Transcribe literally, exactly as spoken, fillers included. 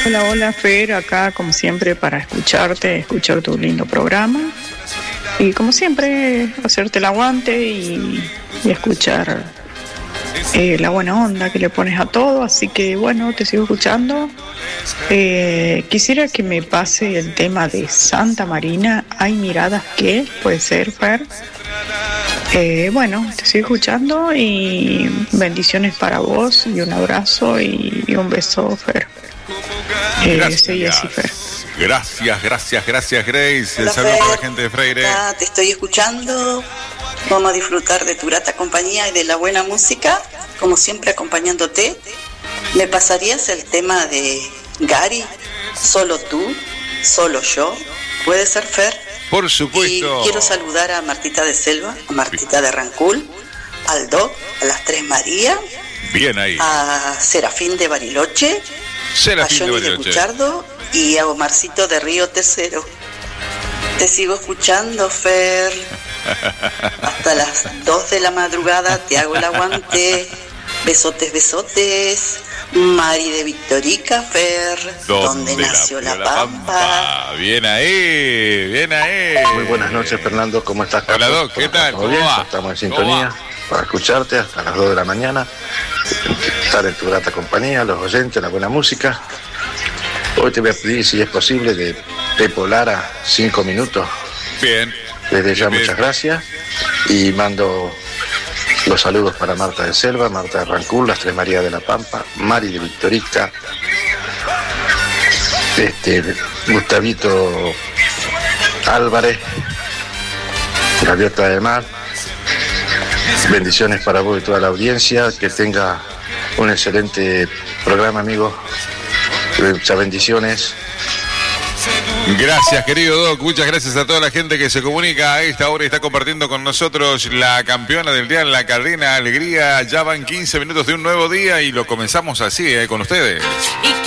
Hola, hola Fer, acá como siempre para escucharte, escuchar tu lindo programa y como siempre hacerte el aguante y, y escuchar eh, la buena onda que le pones a todo, así que bueno, te sigo escuchando. Eh, quisiera que me pase el tema de Santa Marina, hay miradas que, puede ser Fer. Eh, bueno, te sigo escuchando y bendiciones para vos y un abrazo y, y un beso Fer. Eh, soy así, Fer. Gracias, gracias, gracias, Grace. Hola, El saludo Fer. para la gente de Freire. Acá te estoy escuchando. Vamos a disfrutar de tu grata compañía y de la buena música, como siempre acompañándote. ¿Me pasarías el tema de Gary? Solo tú, solo yo. ¿Puede ser, Fer? Por supuesto. Y quiero saludar a Martita de Selva, a Martita de Rancul, al Doc, a las Tres Marías, Bien ahí. a Serafín de Bariloche, a Serafín de Johnny de Bariloche. Buchardo y a Omarcito de Río Tercero. Te sigo escuchando, Fer. Hasta las dos de la madrugada te hago el aguante. Besotes, besotes. Mari de Victorica, Fer. Donde nació la, la Pampa. Pampa. Bien ahí, bien ahí. Muy buenas noches, Fernando. ¿Cómo estás? Hola, Doc, ¿qué tal? ¿Todo ¿Cómo bien? va? Estamos en ¿Cómo sintonía va? para escucharte hasta las dos de la mañana. Estar en tu grata compañía, los oyentes, la buena música. Hoy te voy a pedir, si es posible, de Pepo Lara, cinco minutos. Bien. Desde ya, Bien. muchas gracias. Y mando los saludos para Marta de Selva, Marta de Rancul, las Tres Marías de la Pampa, Mari de Victorica, este, Gustavito Álvarez, Gaviota del Mar. Bendiciones para vos y toda la audiencia. Que tenga un excelente programa, amigo. Muchas bendiciones. Gracias, querido Doc. Muchas gracias a toda la gente que se comunica a esta hora y está compartiendo con nosotros la campeona del día en la cadena Alegría. Ya van quince minutos de un nuevo día y lo comenzamos así, eh, con ustedes.